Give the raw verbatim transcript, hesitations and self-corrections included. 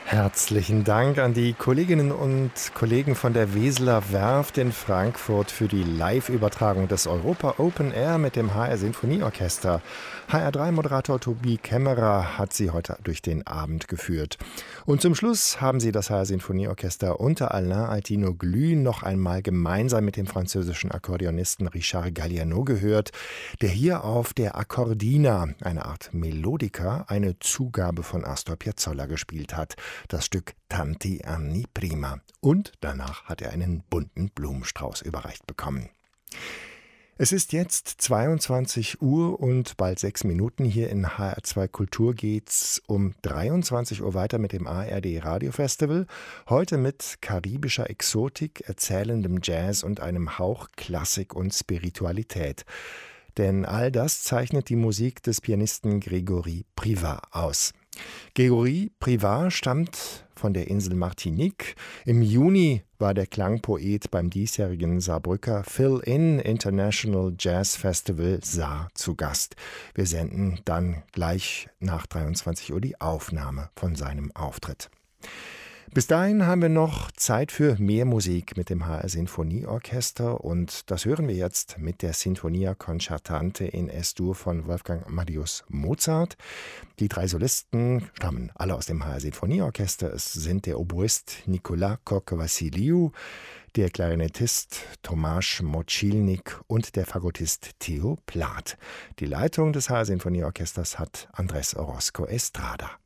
Herzlichen Dank an die Kolleginnen und Kollegen von der Weseler Werft in Frankfurt für die Live-Übertragung des Europa Open Air mit dem H R Sinfonieorchester. H R drei Moderator Tobi Kämmerer hat sie heute durch den Abend geführt. Und zum Schluss haben sie das H R Sinfonieorchester unter Alain Altino-Glü noch einmal gemeinsam mit dem französischen Akkordeonisten Richard Galliano gehört, der hier auf der Accordina, eine Art Melodica, eine Zugabe von Astor Piazzolla gespielt hat. Das Stück Tanti Anni Prima. Und danach hat er einen bunten Blumenstrauß überreicht bekommen. Es ist jetzt zweiundzwanzig Uhr und bald sechs Minuten. Hier in H R zwei Kultur geht's um dreiundzwanzig Uhr weiter mit dem A R D Radio Festival. Heute mit karibischer Exotik, erzählendem Jazz und einem Hauch Klassik und Spiritualität. Denn all das zeichnet die Musik des Pianisten Grégory Privat aus. Grégory Privat stammt von der Insel Martinique. Im Juni war der Klangpoet beim diesjährigen Saarbrücker Fill-In International Jazz Festival Saar zu Gast. Wir senden dann gleich nach dreiundzwanzig Uhr die Aufnahme von seinem Auftritt. Bis dahin haben wir noch Zeit für mehr Musik mit dem H R Sinfonieorchester und das hören wir jetzt mit der Sinfonia Concertante in Es-Dur von Wolfgang Amadeus Mozart. Die drei Solisten stammen alle aus dem H R Sinfonieorchester. Es sind der Oboist Nicolas Coque-Vassiliou, der Klarinettist Tomasz Mocilnik und der Fagottist Theo Plath. Die Leitung des H R Sinfonieorchesters hat Andrés Orozco Estrada.